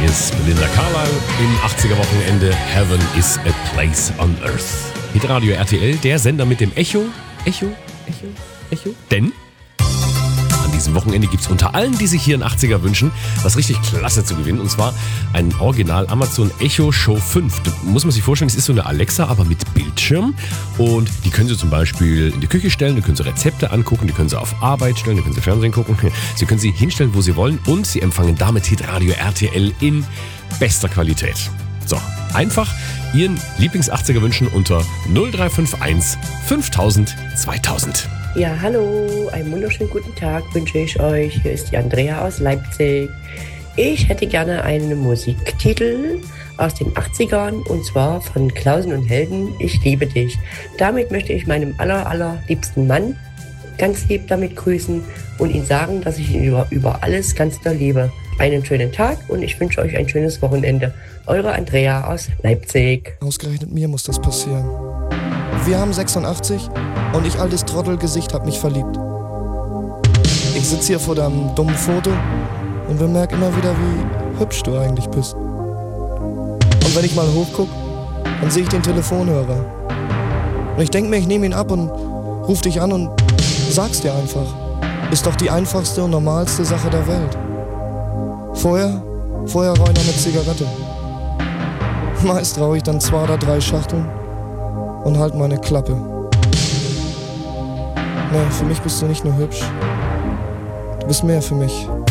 ist Belinda Carlisle im 80er-Wochenende. Heaven is a place on earth. Hitradio RTL, der Sender mit dem Echo. Echo. Denn an diesem Wochenende gibt es unter allen, die sich hier einen 80er wünschen, was richtig klasse zu gewinnen. Und zwar ein Original Amazon Echo Show 5. Da muss man sich vorstellen, es ist so eine Alexa, aber mit Bildschirm. Und die können Sie zum Beispiel in die Küche stellen, da können Sie Rezepte angucken, die können Sie auf Arbeit stellen, da können Sie Fernsehen gucken. Sie können sie hinstellen, wo Sie wollen. Und Sie empfangen damit Hitradio RTL in bester Qualität. So, einfach Ihren Lieblings-80er wünschen unter 0351 5000 2000. Ja, hallo, einen wunderschönen guten Tag wünsche ich euch. Hier ist die Andrea aus Leipzig. Ich hätte gerne einen Musiktitel aus den 80ern und zwar von Klausen und Helden, Ich liebe dich. Damit möchte ich meinem allerliebsten Mann ganz lieb damit grüßen und ihm sagen, dass ich ihn über alles ganz doll liebe. Einen schönen Tag und ich wünsche euch ein schönes Wochenende. Eure Andrea aus Leipzig. Ausgerechnet mir muss das passieren. Wir haben 86 und ich, altes Trottelgesicht, hab mich verliebt. Ich sitz hier vor deinem dummen Foto und bemerk immer wieder, wie hübsch du eigentlich bist. Und wenn ich mal hochguck, dann sehe ich den Telefonhörer. Und ich denk mir, ich nehme ihn ab und ruf dich an und sag's dir einfach. Ist doch die einfachste und normalste Sache der Welt. Vorher rauche ich noch eine Zigarette. Meist rauche ich dann 2 oder 3 Schachteln und halt meine Klappe. Nee, für mich bist du nicht nur hübsch. Du bist mehr für mich.